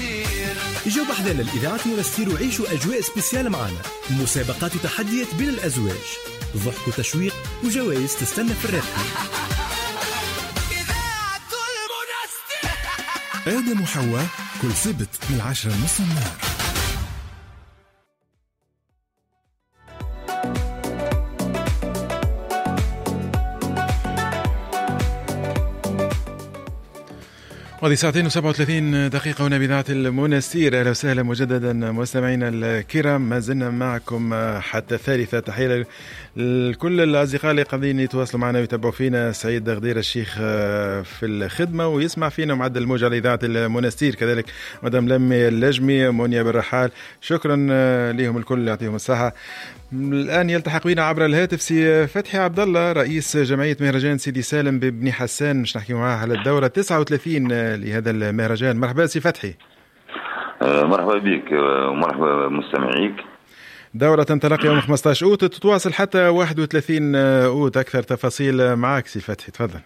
جو بحذا للإذاعة منستير وعيشوا أجواء سبيسيال معنا، مسابقات وتحديات بين الأزواج، ضحك وتشويق وجوائز تستنى في الرحلة. آدم وحواء كل سبت من 10:30 النهار. هذه 2:37 دقيقة هنا بإذاعة المنستير. أهلا وسهلا مجددا مستمعينا الكرام، ما زلنا معكم حتى الثالثة. تحية لكل الأصدقاء اللي قاعدين يتواصلوا معنا ويتابعوا فينا. سعيد غدير الشيخ في الخدمة ويسمع فينا معدل الموجة على إذاعة المنستير، كذلك مدام لمي اللجمي، مونيا بالرحال، شكرا لهم الكل، يعطيهم الصحة. الآن يلتحق بنا عبر الهاتف سي فتحي عبد الله، رئيس جمعية مهرجان سيدي سالم ببني حسان، باش نحكي معاه على الدورة 39 لهذا المهرجان. مرحبا سي فتحي. مرحبا بك ومرحبا مستمعيك. دورة تنطلق يوم 15 أوت تتواصل حتى 31 أوت. أكثر تفاصيل معك سي فتحي، تفضل.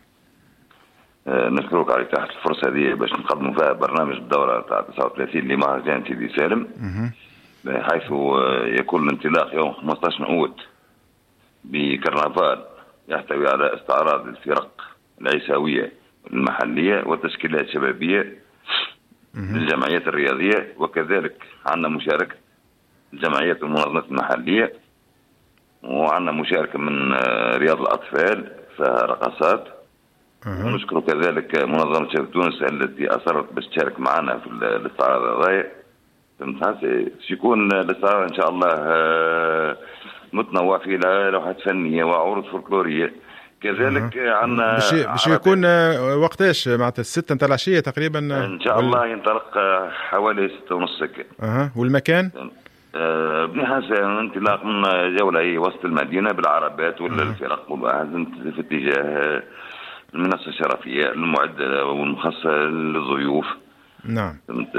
نشكرك على تحت الفرصة دي باش نقدموا فيها برنامج الدورة تاع 39 لمهرجان سيدي سالم، حيث يكون الانطلاق يوم 15 أوت بكرنفال يحتوي على استعراض الفرق العيساوية المحلية وتشكيلات شبابية للجمعيات الرياضية، وكذلك عندنا مشاركة الجمعيات والمنظمات المحلية، وعندنا مشاركة من رياض الأطفال فيها رقصات. ونشكر كذلك منظمة شباب تونس التي أصرت باش تشارك معنا في الاستعراض هذا. سيكون الاستعراض إن شاء الله متنوع فيه لوحات فنية وعروض فولكلورية. كذلك عندنا باش يكون وقتاش معناتها 6 نتاع العشية تقريبا إن شاء الله ينطلق حوالي 6:30. والمكان؟ بني حسان انطلاق من جولة وسط المدينة بالعربات ولا الفرق في اتجاه المنصة الشرفية المعدة والمخصصة للضيوف. نعم.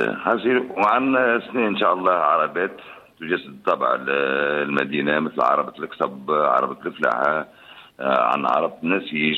وعندنا اثنين إن شاء الله عربات تجسد طبع المدينة، مثل عربة الكسب، عربة الفلاحة، عن عربة النسيج.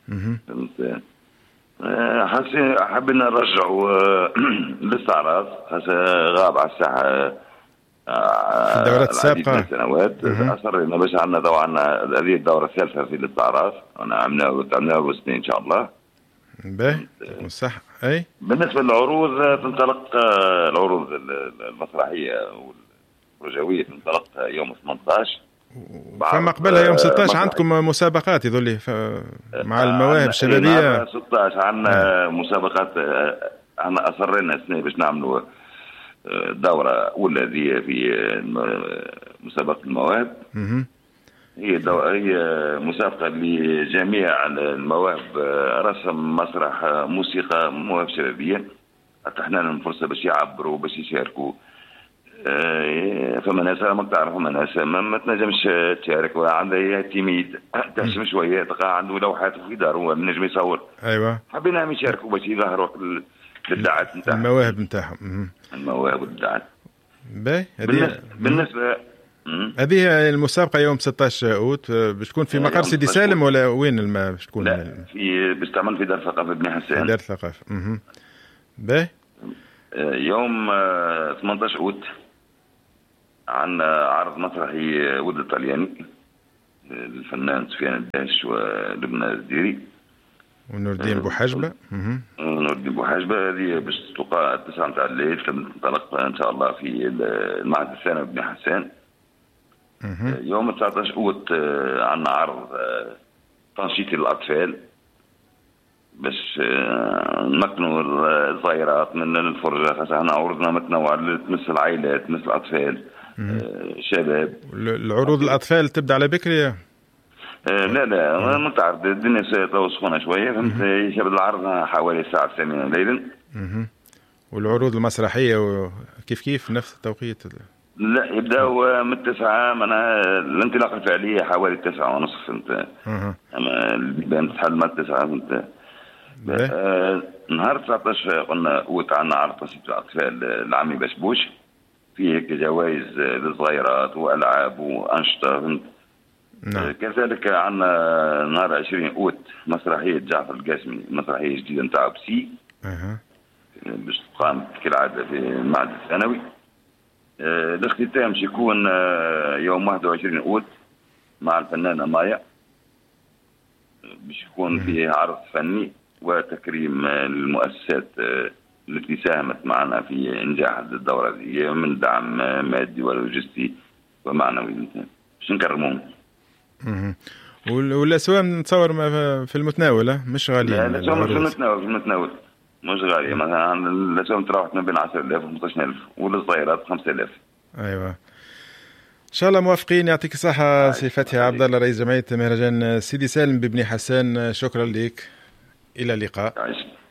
حبينا نرجعوا الاستعراض، غاب على الساحة في الدورات السابقة سنوات. أصرنا باش عندنا طبعا هذه الدورة الثالثة في الاستعراض، أنا عملناها سنين إن شاء الله. باهي صح. أي بالنسبة للعروض تنطلق العروض المسرحية والرجوية تنطلق يوم 18. فما قبلها يوم 16 عندكم مسابقات يظل مع المواهب الشبابية. 16 عندنا مسابقات. احنا أصرنا السنة باش نعملوا دورة أولى ذي في مسابقة المواهب. هي مسابقة لجميع المواهب، رسم، مسرح، موسيقى، مواهب شبابية. اتحنا لهم فرصة باش يعبروا باش يشاركوا. فما ناس ما تعرفوا، ما ناس ما تنجمش تشارك وعنده تيميد تحشم شوية، تلقى عنده لوحات في داره ونجم يصور. أيوة. حبيناهم يشاركوا باش يظهروا للدعات نتاعهم، المواهب نتاعهم. المواهب والدعات. بالنسبة هذه المسابقة يوم 16 أوت باش تكون في مقر سيدي سالم ولا وين باش تكون؟ لا، في باش تعمل في دار الثقافة بني حسان. دار الثقافة. يوم 18 أوت عندنا عرض مسرحي ود الطلياني للفنان سفيان الداش ولبنى الزديري ونور الدين بوحجبة. نور الدين بوحجبة. هذه باش تقع 9 نتاع الليل، تنطلق ان شاء الله في المعهد الثانوي بني حسان. يوم 19 أوت عندنا عرض تنشيطي للأطفال باش نمكنوا الصغيرات من الفرجة. خاصة احنا عروضنا متنوعة تمس العائلات، تمس الأطفال، شباب. العروض الأطفال تبدأ على بكري؟ لا ما تعرف الدنيا سخونة شوية، فهمت. يشبه العرض حوالي الساعة 8 ليلا. والعروض المسرحية كيف نفس التوقيت؟ لا، يبدأوا من 9. الانطلاقة الفعلية حوالي 9:30. فهمت. أما البيبان تتحل من 9. فهمت. نهار 19 قلنا أوت عندنا عرض تنشيط الأطفال العامي بشبوش، فيه هيك جوائز للصغيرات وألعاب وأنشطة. فهمت. كذلك عندنا نهار 20 أوت مسرحية جعفر القاسمي، مسرحية جديدة نتاع بسي باش تقام كالعادة في المعهد الثانوي. الاختتام سيكون يوم 21 أوت مع الفنانة مايا، باش يكون فيه عرض فني وتكريم المؤسسات التي ساهمت معنا في إنجاح الدورة هذه من دعم مادي ولوجستي ومعنوي باش نكرمهم. والأسوام نتصور في المتناول مش غاليين؟ لا الأسوام في المتناول مش غالية. مثلا الأسوام تراوح ما بين 10,000 و 15,000 والصغيرات 5,000. أيوة إن شاء الله موافقين. يعطيك الصحة سي فتحي عبد الله رئيس جمعية مهرجان سيدي سالم ببني حسان. شكرا لك، إلى اللقاء.